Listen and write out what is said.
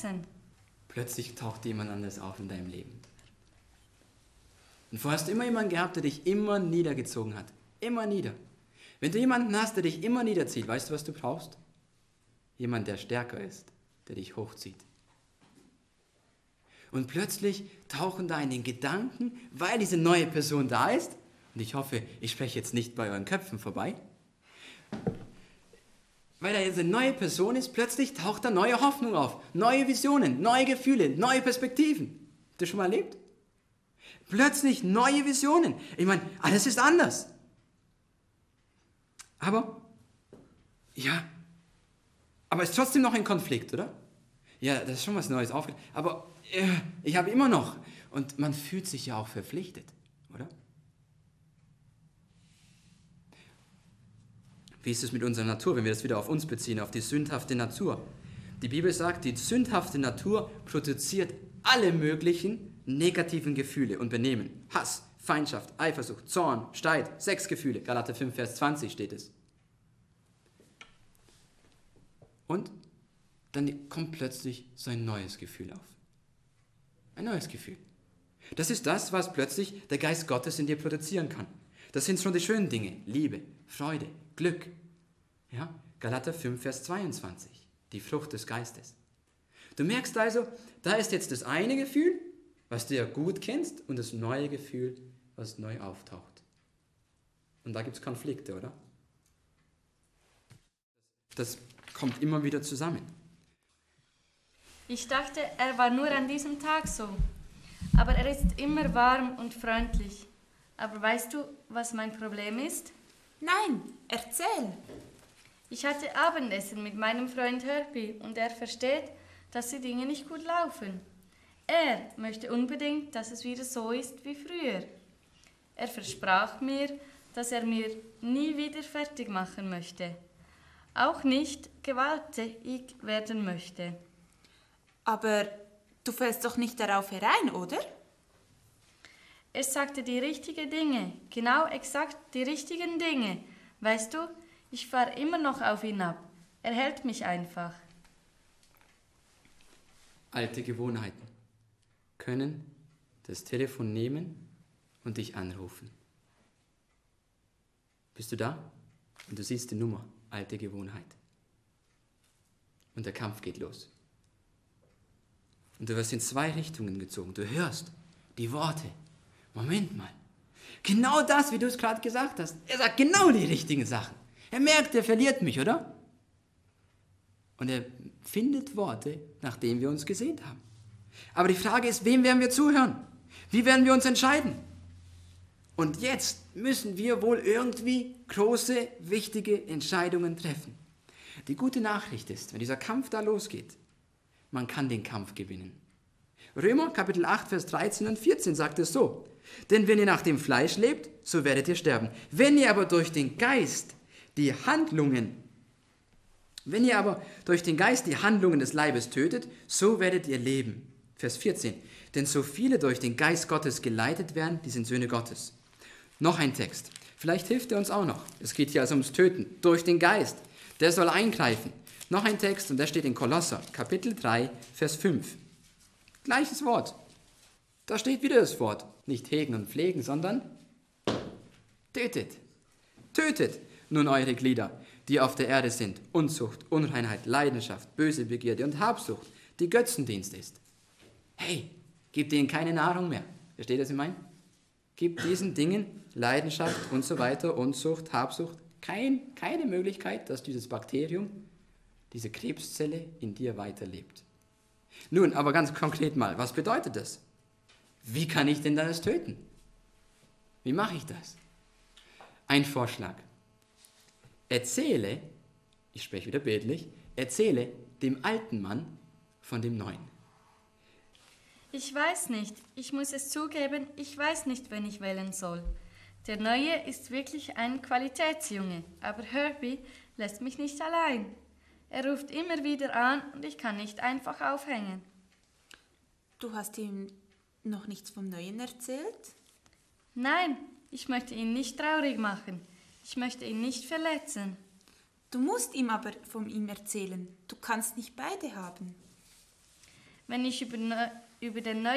vergessen. Plötzlich taucht jemand anderes auf in deinem Leben. Und vorher hast du immer jemanden gehabt, der dich immer niedergezogen hat. Immer nieder. Wenn du jemanden hast, der dich immer niederzieht, weißt du, was du brauchst? Jemand, der stärker ist, der dich hochzieht. Und plötzlich tauchen da in den Gedanken, weil diese neue Person da ist, und ich hoffe, ich spreche jetzt nicht bei euren Köpfen vorbei, weil da jetzt eine neue Person ist, plötzlich taucht da neue Hoffnung auf, neue Visionen, neue Gefühle, neue Perspektiven. Habt ihr das schon mal erlebt? Plötzlich neue Visionen. Ich meine, alles ist anders. Aber es ist trotzdem noch ein Konflikt, oder? Ja, das ist schon was Neues aufgeht. Aber ich habe immer noch. Und man fühlt sich ja auch verpflichtet, oder? Wie ist es mit unserer Natur, wenn wir das wieder auf uns beziehen, auf die sündhafte Natur? Die Bibel sagt, die sündhafte Natur produziert alle möglichen negativen Gefühle und Benehmen. Hass, Feindschaft, Eifersucht, Zorn, Streit, Sexgefühle. Galater 5, Vers 20 steht es. Und dann kommt plötzlich so ein neues Gefühl auf. Ein neues Gefühl. Das ist das, was plötzlich der Geist Gottes in dir produzieren kann. Das sind schon die schönen Dinge. Liebe, Freude, Glück. Ja? Galater 5, Vers 22. Die Frucht des Geistes. Du merkst also, da ist jetzt das eine Gefühl, was du ja gut kennst, und das neue Gefühl, was neu auftaucht. Und da gibt es Konflikte, oder? Das kommt immer wieder zusammen. Ich dachte, er war nur an diesem Tag so. Aber er ist immer warm und freundlich. Aber weißt du, was mein Problem ist? Nein, erzähl. Ich hatte Abendessen mit meinem Freund Herbie und er versteht, dass die Dinge nicht gut laufen. Er möchte unbedingt, dass es wieder so ist wie früher. Er versprach mir, dass er mir nie wieder fertig machen möchte. Auch nicht gewalttätig werden möchte. Aber du fällst doch nicht darauf herein, oder? Er sagte die richtigen Dinge, genau exakt die richtigen Dinge. Weißt du, ich fahre immer noch auf ihn ab. Er hält mich einfach. Alte Gewohnheiten können das Telefon nehmen und dich anrufen. Bist du da? Und du siehst die Nummer, alte Gewohnheit. Und der Kampf geht los. Und du wirst in zwei Richtungen gezogen. Du hörst die Worte. Moment mal. Genau das, wie du es gerade gesagt hast. Er sagt genau die richtigen Sachen. Er merkt, er verliert mich, oder? Und er findet Worte, nachdem wir uns gesehnt haben. Aber die Frage ist, wem werden wir zuhören? Wie werden wir uns entscheiden? Und jetzt müssen wir wohl irgendwie große, wichtige Entscheidungen treffen. Die gute Nachricht ist, wenn dieser Kampf da losgeht, man kann den Kampf gewinnen. Römer Kapitel 8, Vers 13 und 14 sagt es so: Denn wenn ihr nach dem Fleisch lebt, so werdet ihr sterben. Wenn ihr aber durch den Geist die Handlungen des Leibes tötet, so werdet ihr leben. Vers 14. Denn so viele durch den Geist Gottes geleitet werden, die sind Söhne Gottes. Noch ein Text. Vielleicht hilft er uns auch noch. Es geht hier also ums Töten. Durch den Geist. Der soll eingreifen. Noch ein Text, und der steht in Kolosser, Kapitel 3, Vers 5. Gleiches Wort. Da steht wieder das Wort. Nicht hegen und pflegen, sondern tötet. Tötet nun eure Glieder, die auf der Erde sind. Unzucht, Unreinheit, Leidenschaft, böse Begierde und Habsucht, die Götzendienst ist. Hey, gebt ihnen keine Nahrung mehr. Versteht ihr, was ich meine? Gebt diesen Dingen, Leidenschaft und so weiter, Unzucht, Habsucht, keine Möglichkeit, dass dieses Bakterium, diese Krebszelle in dir weiterlebt. Nun, aber ganz konkret mal, was bedeutet das? Wie kann ich denn das töten? Wie mache ich das? Ein Vorschlag. Erzähle, ich spreche wieder bildlich, erzähle dem alten Mann von dem neuen. Ich weiß nicht, ich muss es zugeben, ich weiß nicht, wen ich wählen soll. Der Neue ist wirklich ein Qualitätsjunge, aber Herbie lässt mich nicht allein. Er ruft immer wieder an und ich kann nicht einfach aufhängen. Du hast ihm noch nichts vom Neuen erzählt? Nein, ich möchte ihn nicht traurig machen. Ich möchte ihn nicht verletzen. Du musst ihm aber von ihm erzählen. Du kannst nicht beide haben. wenn ich über den neuen